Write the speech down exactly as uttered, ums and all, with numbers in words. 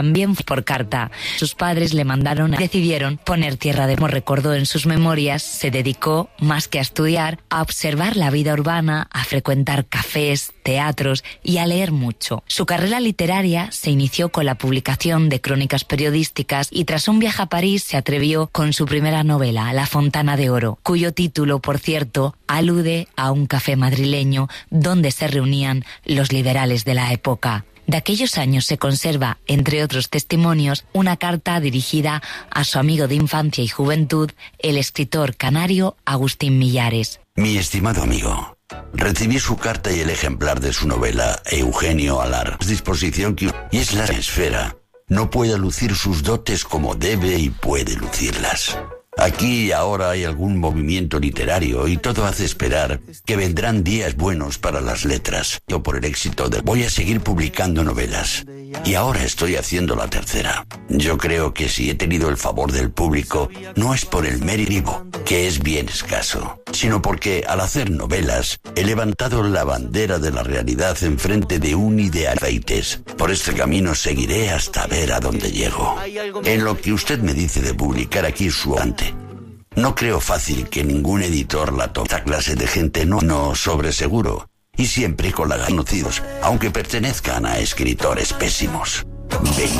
también por carta. Sus padres le mandaron, decidieron poner tierra de... Como recordó en sus memorias, se dedicó, más que a estudiar, a observar la vida urbana, a frecuentar cafés, teatros y a leer mucho. Su carrera literaria se inició con la publicación de crónicas periodísticas y tras un viaje a París se atrevió con su primera novela, La Fontana de Oro, cuyo título, por cierto, alude a un café madrileño donde se reunían los liberales de la época. De aquellos años se conserva, entre otros testimonios, una carta dirigida a su amigo de infancia y juventud, el escritor canario Agustín Millares. Mi estimado amigo, recibí su carta y el ejemplar de su novela Eugenio Alar. Disposición que y es la esfera. No puede lucir sus dotes como debe y puede lucirlas. Aquí y ahora hay algún movimiento literario y todo hace esperar que vendrán días buenos para las letras. Yo por el éxito de... Voy a seguir publicando novelas. Y ahora estoy haciendo la tercera. Yo creo que si he tenido el favor del público, no es por el mérito, que es bien escaso, sino porque al hacer novelas he levantado la bandera de la realidad enfrente de un ideal. Por este camino seguiré hasta ver a dónde llego. En lo que usted me dice de publicar aquí su ante. No creo fácil que ningún editor la tome. Esta clase de gente no, no sobre seguro. Y siempre con la conocidos, aunque pertenezcan a escritores pésimos. Ven.